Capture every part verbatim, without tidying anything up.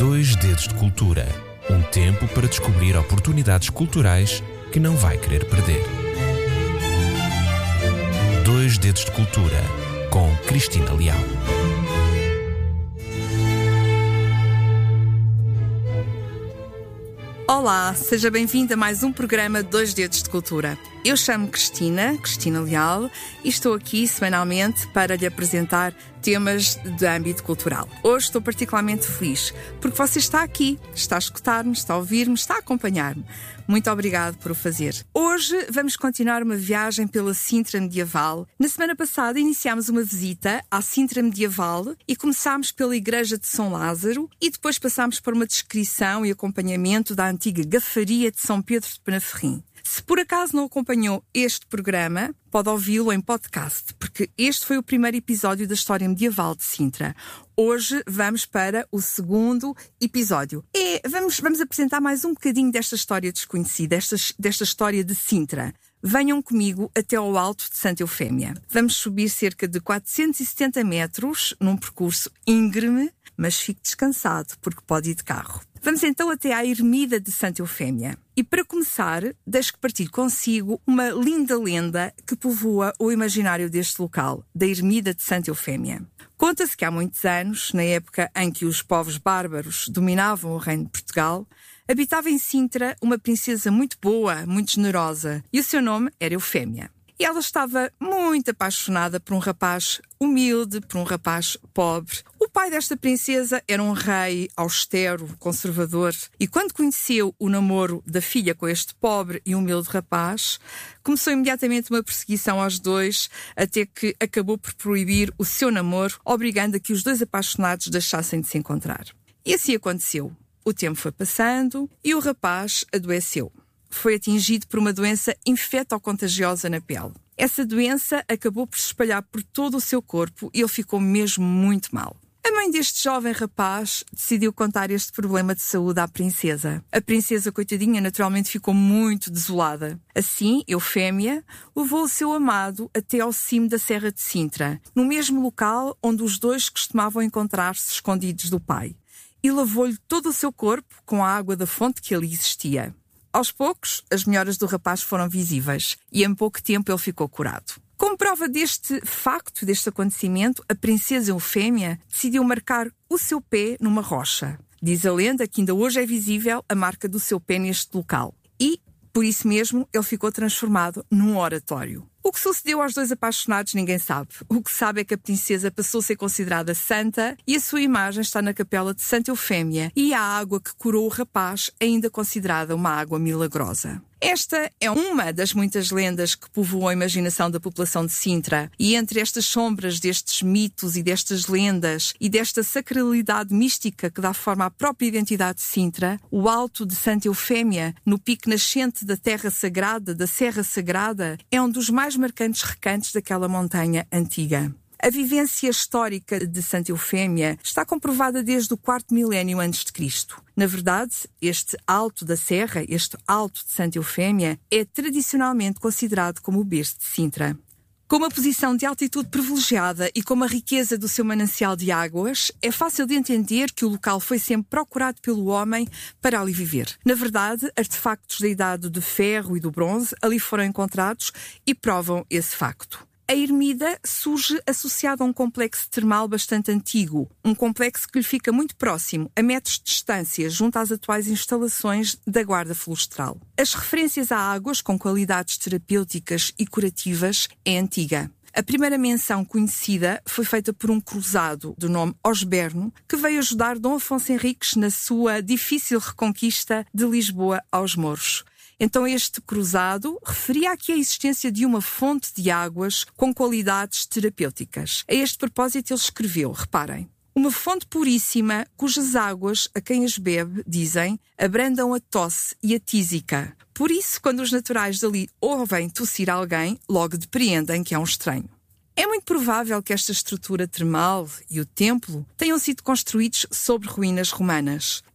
Dois Dedos de Cultura. Um tempo para descobrir oportunidades culturais que não vai querer perder. Dois Dedos de Cultura, com Cristina Leal. Olá, seja bem-vindo a mais um programa Dois Dedos de Cultura. Eu chamo-me Cristina, Cristina Leal, e estou aqui semanalmente para lhe apresentar temas de âmbito cultural. Hoje estou particularmente feliz porque você está aqui, está a escutar-me, está a ouvir-me, está a acompanhar-me. Muito obrigado por o fazer. Hoje vamos continuar uma viagem pela Sintra medieval. Na semana passada iniciámos uma visita à Sintra medieval e começámos pela Igreja de São Lázaro e depois passámos por uma descrição e acompanhamento da antiga Gafaria de São Pedro de Penaferrim. Se por acaso não acompanhou este programa, pode ouvi-lo em podcast, porque este foi o primeiro episódio da história medieval de Sintra. Hoje vamos para o segundo episódio. E vamos, vamos apresentar mais um bocadinho desta história desconhecida, desta, desta história de Sintra. Venham comigo até ao Alto de Santa Eufémia. Vamos subir cerca de quatrocentos e setenta metros num percurso íngreme, mas fique descansado, porque pode ir de carro. Vamos então até à Ermida de Santa Eufémia. E para começar, deixo que partilhe consigo uma linda lenda que povoa o imaginário deste local, da Ermida de Santa Eufémia. Conta-se que há muitos anos, na época em que os povos bárbaros dominavam o reino de Portugal, habitava em Sintra uma princesa muito boa, muito generosa, e o seu nome era Eufémia. E ela estava muito apaixonada por um rapaz humilde, por um rapaz pobre. O pai desta princesa era um rei austero, conservador, e quando conheceu o namoro da filha com este pobre e humilde rapaz, começou imediatamente uma perseguição aos dois, até que acabou por proibir o seu namoro, obrigando a que os dois apaixonados deixassem de se encontrar. E assim aconteceu. O tempo foi passando e o rapaz adoeceu. Foi atingido por uma doença infecto-contagiosa na pele. Essa doença acabou por se espalhar por todo o seu corpo e ele ficou mesmo muito mal. A mãe deste jovem rapaz decidiu contar este problema de saúde à princesa. A princesa, coitadinha, naturalmente ficou muito desolada. Assim, Eufémia levou o seu amado até ao cimo da Serra de Sintra, no mesmo local onde os dois costumavam encontrar-se escondidos do pai, e lavou-lhe todo o seu corpo com a água da fonte que ali existia. Aos poucos, as melhoras do rapaz foram visíveis e em pouco tempo ele ficou curado. Como prova deste facto, deste acontecimento, a princesa Eufémia decidiu marcar o seu pé numa rocha. Diz a lenda que ainda hoje é visível a marca do seu pé neste local. E, por isso mesmo, ele ficou transformado num oratório. O que sucedeu aos dois apaixonados ninguém sabe. O que sabe é que a princesa passou a ser considerada santa e a sua imagem está na capela de Santa Eufémia e a água que curou o rapaz é ainda considerada uma água milagrosa. Esta é uma das muitas lendas que povoam a imaginação da população de Sintra, e entre estas sombras destes mitos e destas lendas e desta sacralidade mística que dá forma à própria identidade de Sintra, o Alto de Santa Eufémia, no pico nascente da Terra Sagrada, da Serra Sagrada, é um dos mais marcantes recantos daquela montanha antiga. A vivência histórica de Santa Eufémia está comprovada desde o quarto milénio antes de Cristo. Na verdade, este Alto da Serra, este Alto de Santa Eufémia, é tradicionalmente considerado como o berço de Sintra. Com uma posição de altitude privilegiada e com a riqueza do seu manancial de águas, é fácil de entender que o local foi sempre procurado pelo homem para ali viver. Na verdade, artefactos da idade do ferro e do bronze ali foram encontrados e provam esse facto. A ermida surge associada a um complexo termal bastante antigo, um complexo que lhe fica muito próximo, a metros de distância, junto às atuais instalações da Guarda Florestal. As referências a águas com qualidades terapêuticas e curativas é antiga. A primeira menção conhecida foi feita por um cruzado do nome Osberno, que veio ajudar Dom Afonso Henriques na sua difícil reconquista de Lisboa aos mouros. Então este cruzado referia aqui a existência de uma fonte de águas com qualidades terapêuticas. A este propósito ele escreveu, reparem, uma fonte puríssima cujas águas, a quem as bebe, dizem, abrandam a tosse e a tísica. Por isso, quando os naturais dali ouvem tossir alguém, logo depreendem que é um estranho. É muito provável que esta estrutura termal e o templo tenham sido construídos sobre ruínas romanas.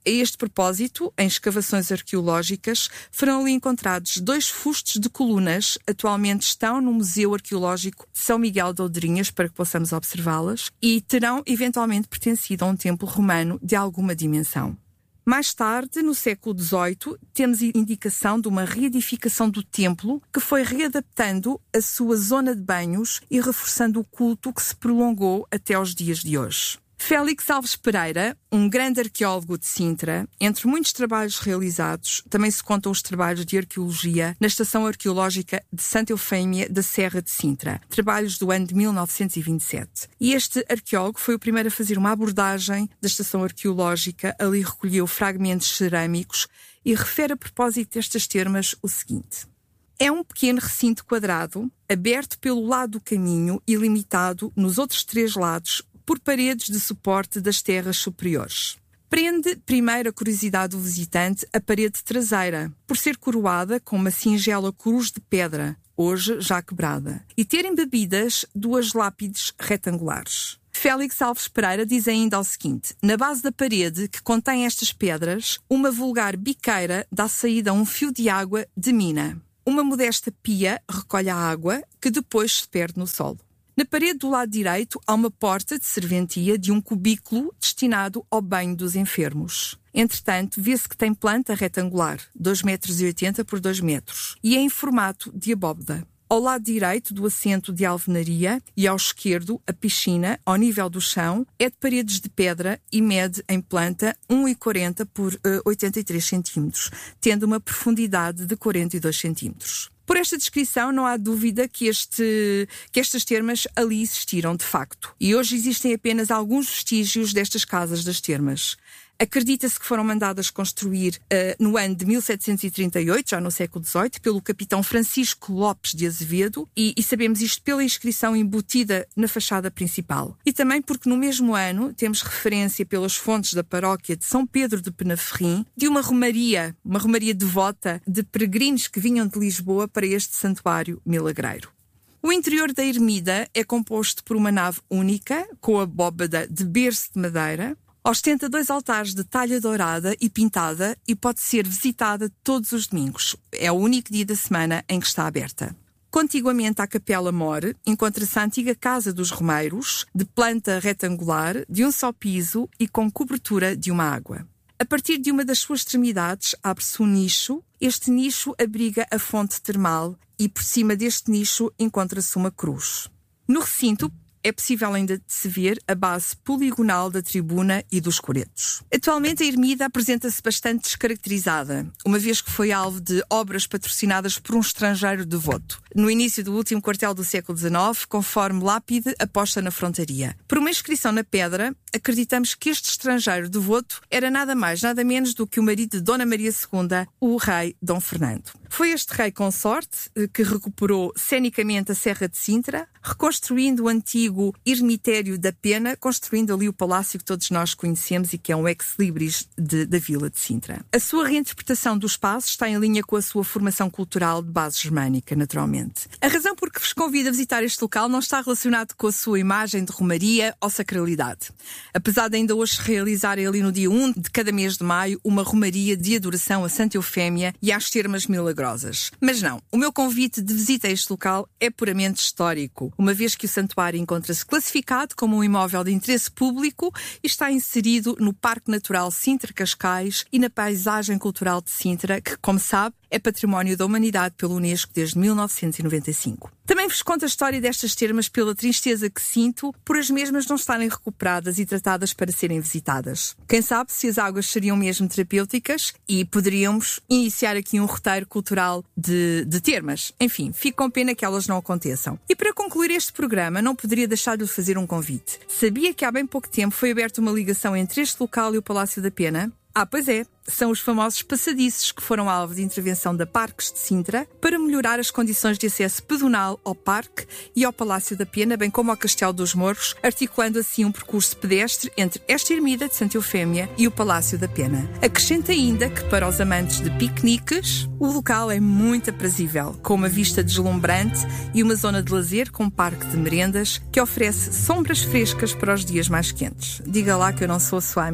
A este propósito, em escavações arqueológicas, foram ali encontrados dois fustos de colunas, atualmente estão no Museu Arqueológico de São Miguel de Oldeirinhas, para que possamos observá-las, e terão eventualmente pertencido a um templo romano de alguma dimensão. Mais tarde, no século dezoito, temos indicação de uma reedificação do templo que foi readaptando a sua zona de banhos e reforçando o culto que se prolongou até aos dias de hoje. Félix Alves Pereira, um grande arqueólogo de Sintra, entre muitos trabalhos realizados, também se contam os trabalhos de arqueologia na Estação Arqueológica de Santa Eufémia da Serra de Sintra, trabalhos do ano de mil novecentos e vinte e sete. E este arqueólogo foi o primeiro a fazer uma abordagem da Estação Arqueológica, ali recolheu fragmentos cerâmicos e refere a propósito destas termas o seguinte: é um pequeno recinto quadrado, aberto pelo lado do caminho e limitado nos outros três lados por paredes de suporte das terras superiores. Prende primeiro a curiosidade do visitante a parede traseira, por ser coroada com uma singela cruz de pedra, hoje já quebrada, e ter embebidas duas lápides retangulares. Félix Alves Pereira diz ainda o seguinte: na base da parede que contém estas pedras, uma vulgar biqueira dá saída a um fio de água de mina. Uma modesta pia recolhe a água que depois se perde no solo. Na parede do lado direito há uma porta de serventia de um cubículo destinado ao banho dos enfermos. Entretanto, vê-se que tem planta retangular, dois metros e oitenta por dois metros, e é em formato de abóbada. Ao lado direito do assento de alvenaria e ao esquerdo, a piscina, ao nível do chão, é de paredes de pedra e mede em planta um metro e quarenta por oitenta e três centímetros, tendo uma profundidade de quarenta e dois centímetros. Por esta descrição, não há dúvida que, este, que estas termas ali existiram de facto. E hoje existem apenas alguns vestígios destas casas das termas. Acredita-se que foram mandadas construir uh, no ano de mil setecentos e trinta e oito, já no século dezoito, pelo capitão Francisco Lopes de Azevedo, e, e sabemos isto pela inscrição embutida na fachada principal. E também porque no mesmo ano temos referência pelas fontes da paróquia de São Pedro de Penaferrim de uma romaria, uma romaria devota de peregrinos que vinham de Lisboa para este santuário milagreiro. O interior da ermida é composto por uma nave única, com a abóbada de berço de madeira. Ostenta dois altares de talha dourada e pintada e pode ser visitada todos os domingos. É o único dia da semana em que está aberta. Contiguamente à Capela Mor, encontra-se a antiga Casa dos Romeiros, de planta retangular, de um só piso e com cobertura de uma água. A partir de uma das suas extremidades abre-se um nicho. Este nicho abriga a fonte termal e por cima deste nicho encontra-se uma cruz. No recinto, é possível ainda de se ver a base poligonal da tribuna e dos coretos. Atualmente a ermida apresenta-se bastante descaracterizada, uma vez que foi alvo de obras patrocinadas por um estrangeiro devoto, no início do último quartel do século dezenove, conforme lápide aposta na frontaria. Por uma inscrição na pedra, acreditamos que este estrangeiro devoto era nada mais, nada menos do que o marido de Dona Maria segunda, o rei Dom Fernando. Foi este rei consorte que recuperou cenicamente a Serra de Sintra, reconstruindo o antigo ermitério da Pena, construindo ali o palácio que todos nós conhecemos e que é um ex-libris de, da vila de Sintra. A sua reinterpretação do espaço está em linha com a sua formação cultural de base germânica, naturalmente. A razão por que vos convido a visitar este local não está relacionado com a sua imagem de romaria ou sacralidade. Apesar de ainda hoje se realizarem ali no dia um de cada mês de maio uma romaria de adoração a Santa Eufémia e às termas milagrosas. Mas não, o meu convite de visita a este local é puramente histórico, uma vez que o santuário encontra-se classificado como um imóvel de interesse público e está inserido no Parque Natural Sintra-Cascais e na paisagem cultural de Sintra, que, como sabe, é património da humanidade pela Unesco desde mil novecentos e noventa e cinco. Também vos conto a história destas termas pela tristeza que sinto por as mesmas não estarem recuperadas e tratadas para serem visitadas. Quem sabe se as águas seriam mesmo terapêuticas e poderíamos iniciar aqui um roteiro cultural de, de termas. Enfim, fico com pena que elas não aconteçam. E para concluir este programa, não poderia deixar de lhe fazer um convite. Sabia que há bem pouco tempo foi aberta uma ligação entre este local e o Palácio da Pena? Ah, pois é. São os famosos passadiços que foram alvo de intervenção da Parques de Sintra para melhorar as condições de acesso pedonal ao parque e ao Palácio da Pena, bem como ao Castelo dos Morros, articulando assim um percurso pedestre entre esta ermida de Santa Eufémia e o Palácio da Pena. Acrescenta ainda que, para os amantes de piqueniques, o local é muito aprazível, com uma vista deslumbrante e uma zona de lazer com um parque de merendas que oferece sombras frescas para os dias mais quentes. Diga lá que eu não sou a sua amiga.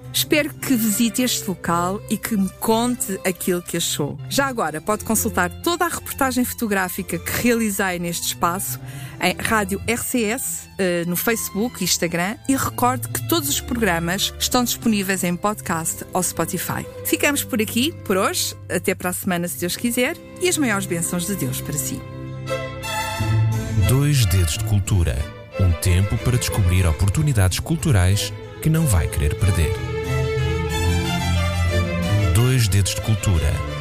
Espero que visite este local e que me conte aquilo que achou. Já agora pode consultar toda a reportagem fotográfica que realizei neste espaço em Rádio R C S, no Facebook e Instagram, e recorde que todos os programas estão disponíveis em podcast ou Spotify. Ficamos por aqui, por hoje. Até para a semana, se Deus quiser, e as maiores bênçãos de Deus para si. Dois Dedos de Cultura. Um tempo para descobrir oportunidades culturais que não vai querer perder. Dois Dedos de Cultura.